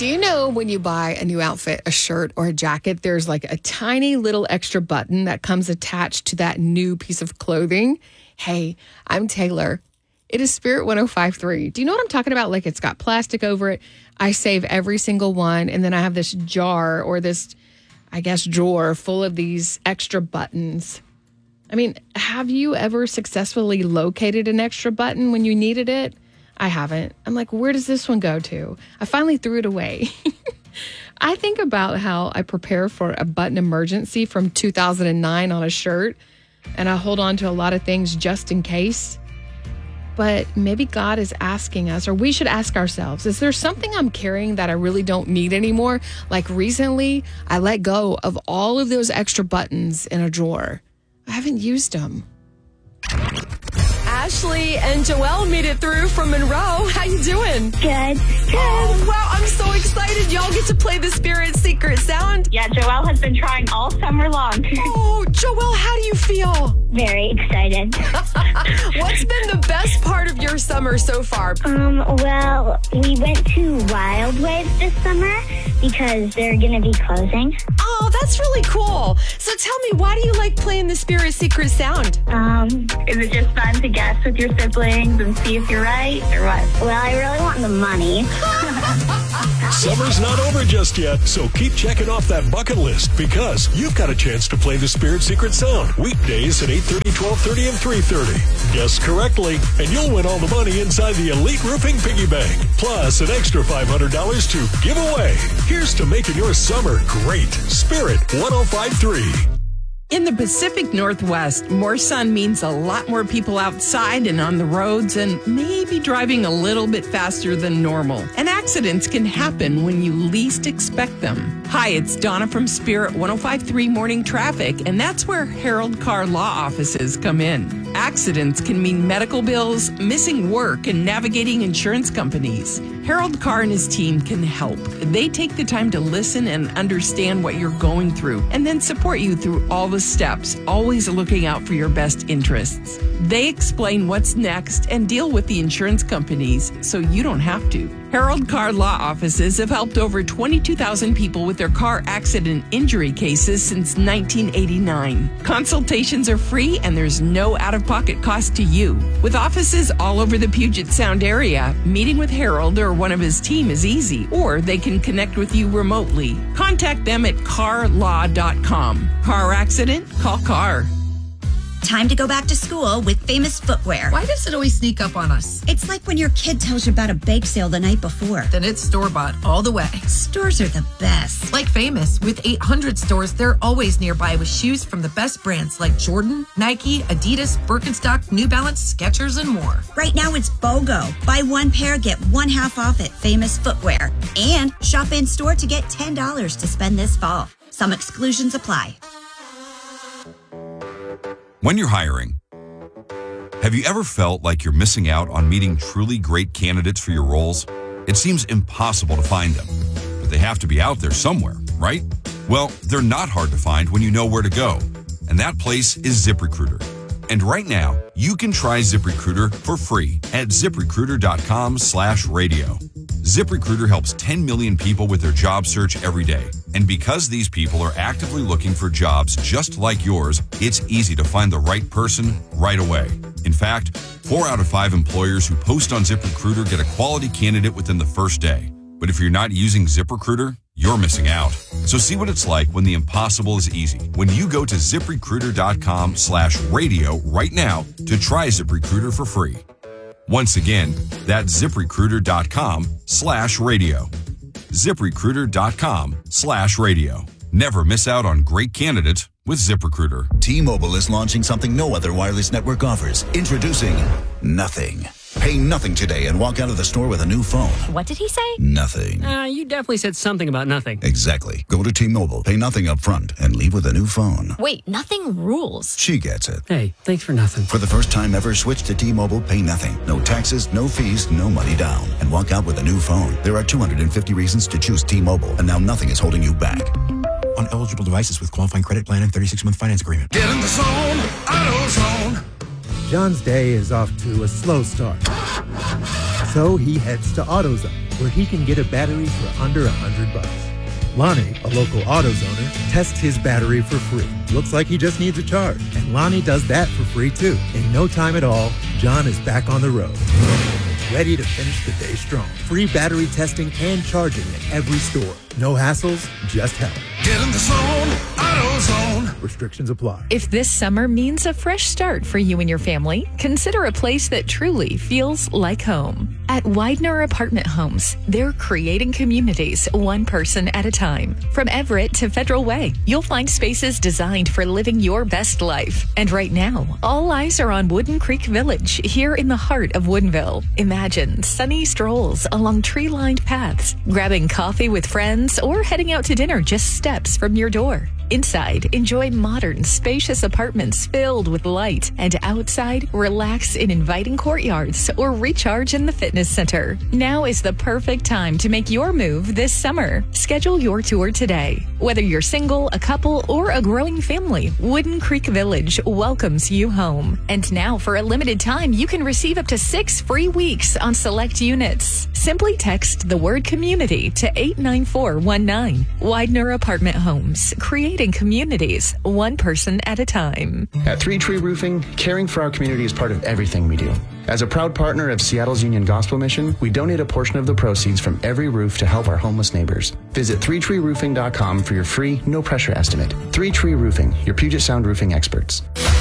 Do you know when you buy a new outfit, a shirt or a jacket, there's like a tiny little extra button that comes attached to that new piece of clothing? Hey, I'm Taylor. It is Spirit 105.3. Do you know what I'm talking about? Like it's got plastic over it. I save every single one. And then I have this jar or this, I guess, drawer full of these extra buttons. I mean, have you ever successfully located an extra button when you needed it? I haven't. I'm like, where does this one go to? I finally threw it away. I think about how I prepare for a button emergency from 2009 on a shirt, and I hold on to a lot of things just in case. But maybe God is asking us, or we should ask ourselves, is there something I'm carrying that I really don't need anymore? Like recently, I let go of all of those extra buttons in a drawer. I haven't used them. Ashley and Joelle made it through from Monroe. How you doing? Good. Oh, wow. I'm so excited. Y'all get to play the Spirit Secret Sound. Yeah, Joelle has been trying all summer long. Oh, Joelle, how do you feel? Very excited. What's been the best part of your summer so far? Well, we went to Wild Waves this summer because they're going to be closing. Oh, that's really cool. So tell me, why do you like playing the Spirit Secret Sound? Is it just fun to guess with your siblings and see if you're right or what? Well, I really want the money. Summer's not over just yet, so keep checking off that bucket list because you've got a chance to play the Spirit Secret Sound weekdays at 8:30, 12:30, and 3:30. Guess correctly, and you'll win all the money inside the Elite Roofing Piggy Bank, plus an extra $500 to give away. Here's to making your summer great. Spirit 105.3. In the Pacific Northwest, more sun means a lot more people outside and on the roads and maybe driving a little bit faster than normal. And accidents can happen when you least expect them. Hi, it's Donna from Spirit 105.3 Morning Traffic, and that's where Harold Carr Law Offices come in. Accidents can mean medical bills, missing work, and navigating insurance companies. Harold Carr and his team can help. They take the time to listen and understand what you're going through and then support you through all the steps, always looking out for your best interests. They explain what's next and deal with the insurance companies so you don't have to. Harold Carr Law Offices have helped over 22,000 people with their car accident injury cases since 1989. Consultations are free and there's no out-of-pocket cost to you. With offices all over the Puget Sound area, meeting with Harold or one of his team is easy, or they can connect with you remotely. Contact them at carlaw.com. Car accident? Call Carr. Time to go back to school with Famous Footwear. Why does it always sneak up on us? It's like when your kid tells you about a bake sale the night before. Then it's store-bought all the way. Stores are the best. Like Famous, with 800 stores, they're always nearby with shoes from the best brands like Jordan, Nike, Adidas, Birkenstock, New Balance, Skechers, and more. Right now it's BOGO. Buy one pair, get one half off at Famous Footwear. And shop in store to get $10 to spend this fall. Some exclusions apply. When you're hiring, have you ever felt like you're missing out on meeting truly great candidates for your roles? It seems impossible to find them, but they have to be out there somewhere, right? Well, they're not hard to find when you know where to go, and that place is ZipRecruiter. And right now, you can try ZipRecruiter for free at ZipRecruiter.com/radio. ZipRecruiter helps 10 million people with their job search every day. And because these people are actively looking for jobs just like yours, it's easy to find the right person right away. In fact, 4 out of 5 employers who post on ZipRecruiter get a quality candidate within the first day. But if you're not using ZipRecruiter, you're missing out. So see what it's like when the impossible is easy. When you go to ZipRecruiter.com/radio right now to try ZipRecruiter for free. Once again, that's ZipRecruiter.com/radio. ZipRecruiter.com/radio. Never miss out on great candidates with ZipRecruiter. T-Mobile is launching something no other wireless network offers. Introducing Nothing. Pay nothing today and walk out of the store with a new phone. What did he say? Nothing. You definitely said something about nothing. Exactly. Go to T-Mobile, pay nothing up front, and leave with a new phone. Wait, nothing rules. She gets it. Hey, thanks for nothing. For the first time ever, switch to T-Mobile, pay nothing. No taxes, no fees, no money down. And walk out with a new phone. There are 250 reasons to choose T-Mobile, and now nothing is holding you back. On eligible devices with qualifying credit plan and 36-month finance agreement. Get in the zone, AutoZone. John's day is off to a slow start. So he heads to AutoZone, where he can get a battery for under $100. Lonnie, a local AutoZoner, tests his battery for free. Looks like he just needs a charge. And Lonnie does that for free too. In no time at all, John is back on the road, ready to finish the day strong. Free battery testing and charging at every store. No hassles, just help. Get in the zone, AutoZone. Restrictions apply. If this summer means a fresh start for you and your family, consider a place that truly feels like home. At Widener Apartment Homes, they're creating communities one person at a time. From Everett to Federal Way, you'll find spaces designed for living your best life. And right now, all eyes are on Wooden Creek Village here in the heart of Woodinville. Imagine sunny strolls along tree-lined paths, grabbing coffee with friends, or heading out to dinner just steps from your door. Inside, enjoy modern, spacious apartments filled with light, and outside, relax in inviting courtyards or recharge in the fitness center. Now is the perfect time to make your move this summer. Schedule your tour today. Whether you're single, a couple, or a growing family, Wooden Creek Village welcomes you home. And now, for a limited time, you can receive up to 6 free weeks on select units. Simply text the word community to 89419. Widener Apartment Homes, creating communities one person at a time. At Three Tree Roofing, caring for our community is part of everything we do. As a proud partner of Seattle's Union Gospel Mission, we donate a portion of the proceeds from every roof to help our homeless neighbors. Visit 3treeroofing.com for your free, no-pressure estimate. 3 Tree Roofing, your Puget Sound roofing experts.